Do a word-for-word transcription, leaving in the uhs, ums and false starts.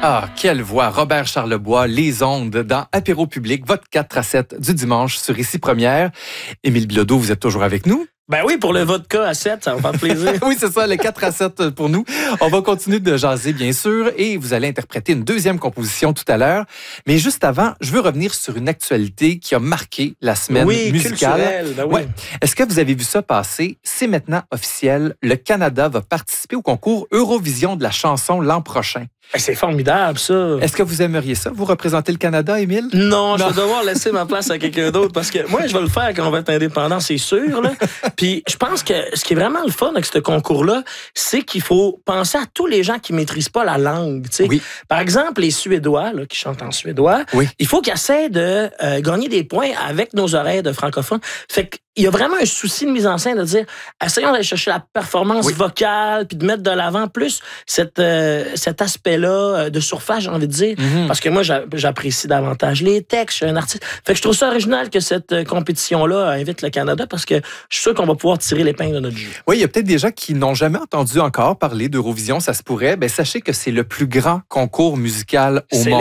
Ah, quelle voix! Robert Charlebois, Les Ondes, dans Apéro Public, votre quatre à sept du dimanche sur Ici Première. Émile Bilodeau, vous êtes toujours avec nous? Ben oui, pour le vodka à sept, ça va faire plaisir. Oui, c'est ça, le quatre à sept pour nous. On va continuer de jaser, bien sûr, et vous allez interpréter une deuxième composition tout à l'heure. Mais juste avant, je veux revenir sur une actualité qui a marqué la semaine oui, musicale. Culturelle, ben oui. Ouais. Est-ce que vous avez vu ça passer? C'est maintenant officiel. Le Canada va participer au concours Eurovision de la chanson l'an prochain. Ben, c'est formidable, ça. Est-ce que vous aimeriez ça, vous représenter le Canada, Émile? Non, je vais devoir laisser ma place à quelqu'un d'autre parce que moi, je vais le faire quand on va être indépendant, c'est sûr. Là. Puis je pense que ce qui est vraiment le fun avec ce concours-là, c'est qu'il faut penser à tous les gens qui ne maîtrisent pas la langue. Oui. Par exemple, les Suédois là, qui chantent en suédois, oui. Il faut qu'ils essaient de euh, gagner des points avec nos oreilles de francophones. Fait que il y a vraiment un souci de mise en scène de dire essayons d'aller chercher la performance oui. vocale puis de mettre de l'avant plus cette, euh, cet aspect-là de surface, j'ai envie de dire. Mm-hmm. Parce que moi, j'apprécie davantage les textes. Je suis un artiste. Fait que je trouve ça original que cette compétition-là invite le Canada parce que je suis sûr qu'on va pouvoir tirer l'épingle de notre jeu. Oui, il y a peut-être des gens qui n'ont jamais entendu encore parler d'Eurovision. Ça se pourrait. Ben, sachez que c'est le plus grand concours musical au monde.